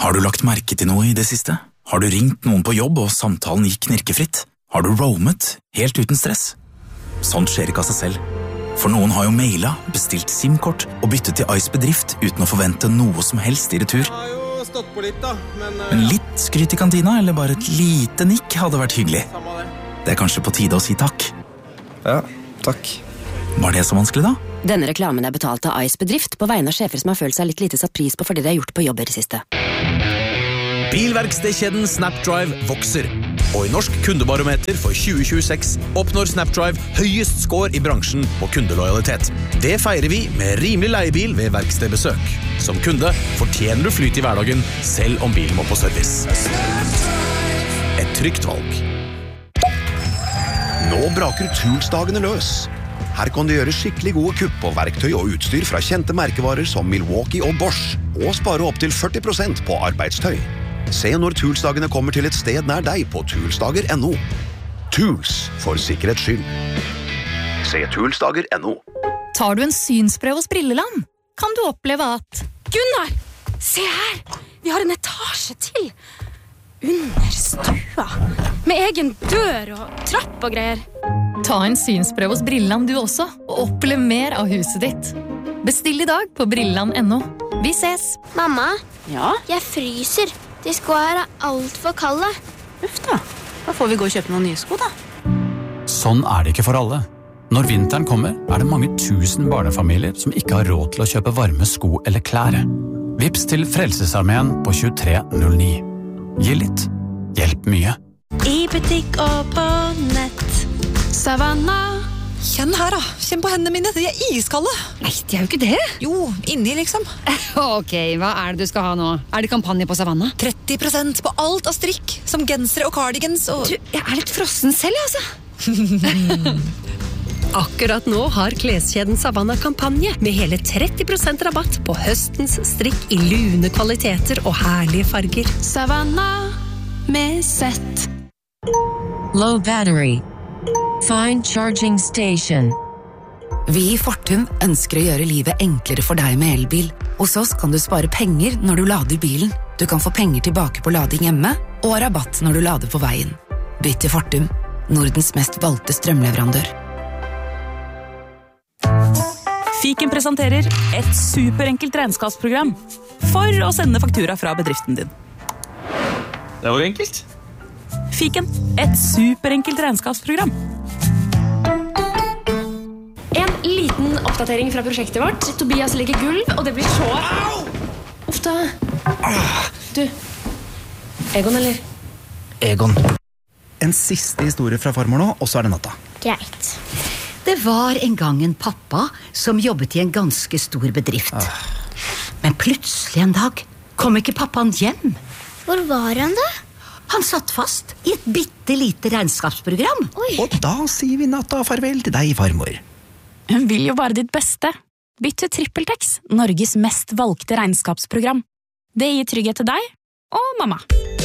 Har du lagt merke til noe i det siste? Har du ringt noen på jobb og samtalen gikk knirkefritt? Har du roamet helt uten stress? Sånt skjer ikke av seg selv. For noen har jo mailet, bestilt SIM-kort og byttet til Ice Bedrift uten å forvente noe som helst i retur. Jeg har jo stått på litt da, Men litt skryt i kantina eller bare et lite nikk hadde vært hyggelig. Det er kanskje på tide å si takk. Ja, takk. Var det så vanskelig da? Denne reklamen er betalt av Ice Bedrift på vegne av sjefer som har følt seg litt lite satt pris på fordi de har gjort på jobb i det siste. Bilverkstedkjeden Snapdrive vokser. Og i Norsk kundebarometer for 2026 oppnår Snapdrive høyest score i bransjen på kundelojalitet. Det feirer vi med rimelig leiebil ved verkstedbesøk. Som kunde fortjener du flyt i hverdagen, selv om bilen må på service. Et trygt valg. Nå braker Tools-dagene løs. Her kan du gjøre skikkelig gode kupp på verktøy og utstyr fra kjente merkevarer som Milwaukee og Bosch, og spare opp til 40% på arbeidstøy. Se når Tools-dagene kommer til et sted nær deg på toolsdager.no. Tools, for sikkerhets skyld. Se toolsdager.no. Tar du en synsprøve hos Brilleland, kan du oppleve at Gunnar, se her! Vi har en etasje til! Under stua, med egen dør og trapp og greier. Ta en synsprøve hos Brilleland du også, og opplev mer av huset ditt. Bestill i dag på brilleland.no. Vi ses! Mamma, Ja? jeg fryser. De skoene her er alt for kalde. Uff da. Da får vi gå og kjøpe noen nye sko da. Sånn er det ikke for alle. Når vinteren kommer, er det mange tusen barnefamilier som ikke har råd til å kjøpe varme sko eller klær. Vips til Frelsesarmeen på 2309. Gi litt. Hjelp mye. I butikk og på nett. Savanna. Kjenn her da, kjenn på hendene mine, de er iskalde. Nei, de er jo ikke det. Jo, inni liksom. Ok, hva er det du skal ha nå? Er det kampanje på Savanna? 30% på alt av strikk, som gensere og cardigans og... Du, jeg er litt frossen selv, altså. Akkurat nå har kleskjeden Savanna kampanje med hele 30% rabatt på høstens strikk i lune kvaliteter og herlige farger. Savanna med sett. Low battery. Find charging station. Vi i Fortum ønsker å gjøre livet enklere for deg med elbil. Hos oss kan du spare penger når du lader bilen. Du kan få penger tilbake på lading hjemme, og rabatt når du lader på veien. Bytt til Fortum, Nordens mest valgte strømleverandør. Fiken presenterer et superenkelt regnskapsprogram for å sende faktura fra bedriften din. Det var enkelt. Fiken, et superenkelt regnskapsprogram. En liten oppdatering fra prosjektet vårt. Tobias legger gulv, og det blir så... Uff da. Du, Egon eller? Egon. En siste historie fra farmor nå, og så er det natta. Greit. Det var en gang en pappa som jobbet i en ganske stor bedrift. Men plutselig en dag kom ikke pappaen hjem. Hvor var han da? Han satt fast i et bittelite regnskapsprogram. Oi. Og da sier vi natta farvel til deg, farmor. Hun vil jo bare ditt beste. Bytt til TrippelTex, Norges mest valgte regnskapsprogram. Det gir trygghet til deg og mamma.